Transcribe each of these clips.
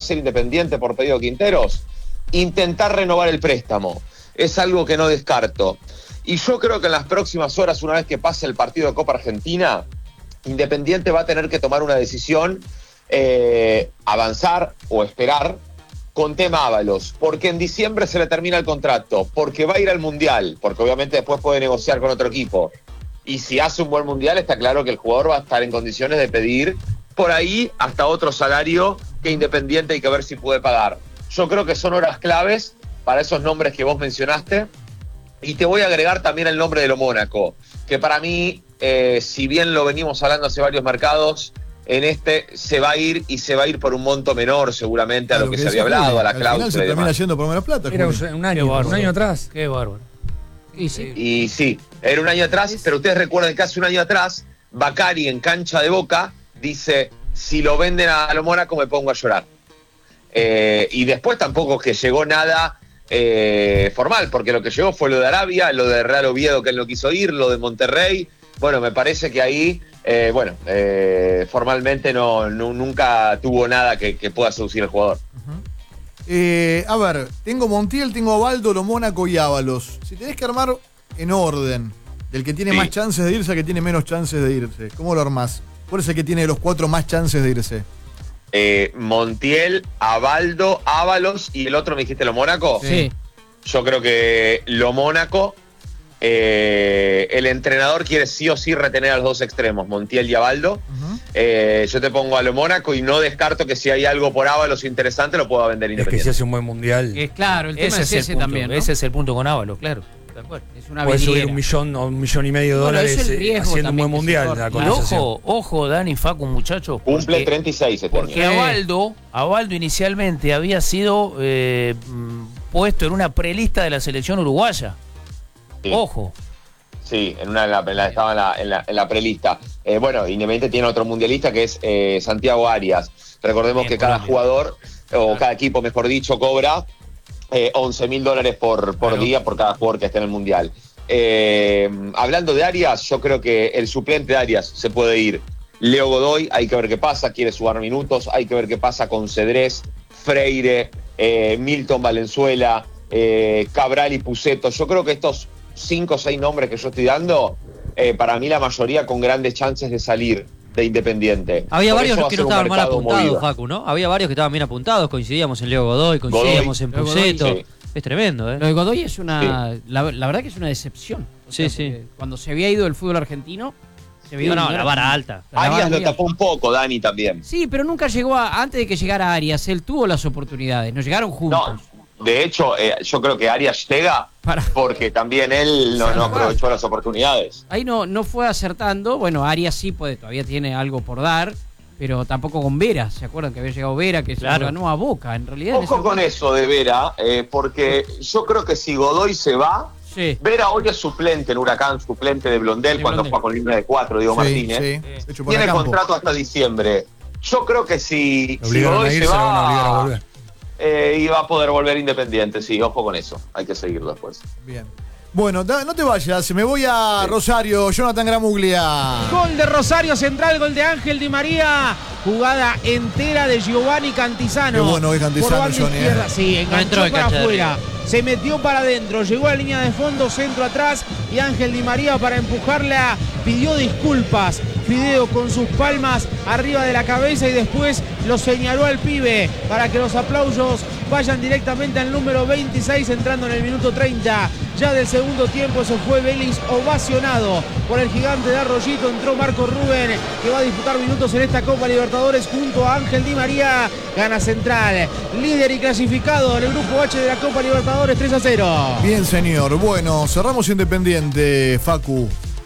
hacer Independiente por pedido de Quinteros, intentar renovar el préstamo. Es algo que no descarto. Y yo creo que en las próximas horas, una vez que pase el partido de Copa Argentina, Independiente va a tener que tomar una decisión, avanzar o esperar con tema Ábalos, porque en diciembre se le termina el contrato, porque va a ir al Mundial, porque obviamente después puede negociar con otro equipo. Y si hace un buen Mundial, está claro que el jugador va a estar en condiciones de pedir por ahí hasta otro salario que Independiente hay que ver si puede pagar. Yo creo que son horas claves para esos nombres que vos mencionaste. Y te voy a agregar también el nombre de Lo Mónaco, que para mí, si bien lo venimos hablando hace varios mercados, en este se va a ir y se va a ir por un monto menor seguramente a lo que se había hablado, a la cláusula. Al final se termina yendo por menos plata. Era un año atrás. Qué bárbaro. Y sí, era un año atrás, pero ustedes recuerdan que hace un año atrás, Bacari en cancha de Boca dice, si lo venden a Lo Mónaco me pongo a llorar. Y después tampoco es que llegó nada formal, porque lo que llegó fue lo de Arabia, lo de Real Oviedo que él no quiso ir, lo de Monterrey. Bueno, me parece que ahí, formalmente nunca tuvo nada que pueda seducir al jugador. A ver, tengo Montiel, tengo Abaldo, Lo Mónaco y Ábalos. Si tenés que armar en orden, del que tiene más chances de irse al que tiene menos chances de irse, ¿cómo lo armás? ¿Cuál es el que tiene de los 4 más chances de irse? Montiel, Abaldo, Ábalos y el otro me dijiste Lo Mónaco. Sí. Yo creo que Lo Mónaco, el entrenador quiere sí o sí retener a los dos extremos, Montiel y Abaldo. Yo te pongo a Lo Mónaco y no descarto que si hay algo por Ábalos interesante lo pueda vender Independiente. Es que si hace un buen mundial. Claro, el tema es ese punto, también, ¿no? Ese es el punto con Ábalos, claro. Es una Puede subir vidriera. 1 millón o $1,5 millones haciendo un buen mundial. La Y ojo, Dani, Facu, muchachos. Cumple 36 este porque año. Abaldo inicialmente había sido puesto en una prelista de la selección uruguaya. Sí. Ojo. Sí, estaba en la prelista. Independiente tiene otro mundialista que es Santiago Arias. Recordemos que cada jugador, o cada equipo, mejor dicho, cobra $11.000 por día por cada jugador que esté en el Mundial. Hablando de Arias, yo creo que el suplente de Arias se puede ir. Leo Godoy, hay que ver qué pasa, quiere sumar minutos, hay que ver qué pasa con Cedrés, Freire, Milton Valenzuela, Cabral y Puceto. Yo creo que estos 5 o 6 nombres que yo estoy dando, para mí la mayoría con grandes chances de salir de Independiente. Había Por varios eso va que a no ser un estaban mal mercado apuntados, movido. Facu, ¿no? Había varios que estaban bien apuntados, coincidíamos en Leo Godoy, coincidíamos en Puceto. Sí. Es tremendo, ¿eh? Lo de Godoy es una... La verdad que es una decepción. O sea, cuando se había ido del fútbol argentino... la vara alta. Arias lo tapó un poco, Dani también. Sí, pero nunca llegó antes de que llegara Arias, él tuvo las oportunidades, no llegaron juntos. No, de hecho, yo creo que Arias llega porque también él no aprovechó las oportunidades. Ahí no fue acertando. Bueno, Arias sí todavía tiene algo por dar, pero tampoco con Vera. ¿Se acuerdan que había llegado Vera, que se lo ganó a Boca? En realidad. Ojo con eso de Vera, porque yo creo que si Godoy se va, Vera hoy es suplente en Huracán, suplente de Blondel cuando juega con línea de 4, Diego Martínez. Tiene contrato hasta diciembre. Yo creo que si Godoy se va, y va a poder volver Independiente, sí, ojo con eso. Hay que seguirlo después. Bien. Bueno, no te vayas, me voy a Rosario, Jonathan Gramuglia. Gol de Rosario Central, gol de Ángel Di María, jugada entera de Giovanni Cantizano. Qué bueno es Cantizano, por banda Johnny. izquierda, sí, enganchó para afuera, se metió para adentro, llegó a la línea de fondo, centro atrás, y Ángel Di María para empujarla pidió disculpas. Fideo con sus palmas arriba de la cabeza y después lo señaló al pibe para que los aplausos vayan directamente al número 26, entrando en el minuto 30 ya del segundo tiempo. Se fue Vélez ovacionado por el gigante de Arroyito. Entró Marco Rubén, que va a disputar minutos en esta Copa Libertadores junto a Ángel Di María. Gana Central, líder y clasificado en el grupo H de la Copa Libertadores, 3-0. Bien, señor. Bueno, cerramos Independiente, Facu.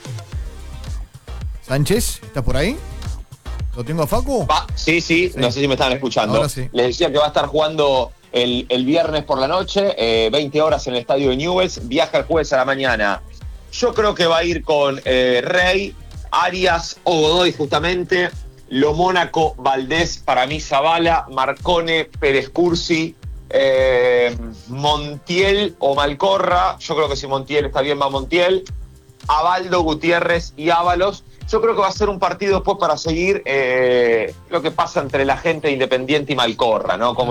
Sánchez, ¿estás por ahí? ¿Lo tengo a Facu? Sí, no sé si me están escuchando. Ahora sí. Les decía que va a estar jugando el viernes por la noche, 20 horas en el estadio de Newell's, viaja el jueves a la mañana. Yo creo que va a ir con Rey, Arias o Godoy justamente, Lo Mónaco, Valdés, para mí Zavala, Marcone, Pérez Cursi, Montiel o Malcorra. Yo creo que si Montiel está bien va Montiel, Abaldo, Gutiérrez y Ábalos. Yo creo que va a ser un partido después para seguir lo que pasa entre la gente de Independiente y Malcorra, ¿no? Como